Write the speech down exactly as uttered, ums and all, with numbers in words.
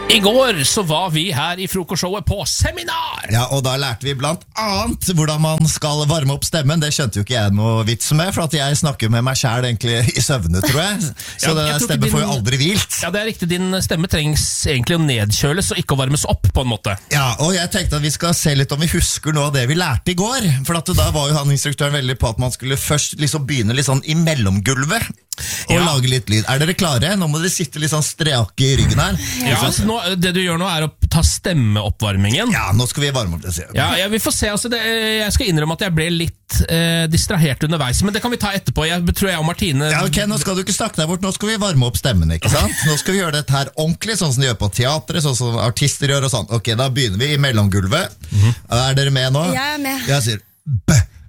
I går så var vi her i frokostshowet på seminar. Ja, og da lærte vi blant annet hvordan man skal varme opp stemmen. Det skjønte jo ikke jeg noe vits med, for at jeg snakker med meg selv egentlig i søvne, tror jeg. Så Ja, den jeg tror stemmen ikke får jo din- aldri hvilt. Ja, det er riktig. Din stemme trengs egentlig å nedkjøles og ikke å varmes opp på en måte. Ja, og jeg tenkte at vi skal se litt om vi husker noe av det vi lærte i går. For at da var jo han instruktøren veldig på at man skulle først liksom begynne litt sånn i mellomgulvet. Og Ja. lage litt lyd. Er dere klare? Nå må dere sitte litt sånn strake i ryggen her. Ja, altså nå, Det du gjør nå er å ta stemmeoppvarmingen. Ja, nå skal vi varme opp det. sier jeg. Ja, ja, vi får se. Altså, det, jeg skal innrømme at jeg ble litt eh, distrahert underveis, men det kan vi ta etterpå. Jeg tror jeg og Martine... Ja, ok, Nå skal du ikke snakke deg bort, nå skal vi varme opp stemmen, ikke sant? Nå skal vi gjøre dette her ordentlig, sånn som de gjør på teatret, sånn som artister gjør og sånn. Ok, da begynner vi i mellomgulvet. Er dere med nå? Jeg er med. Jeg sier B.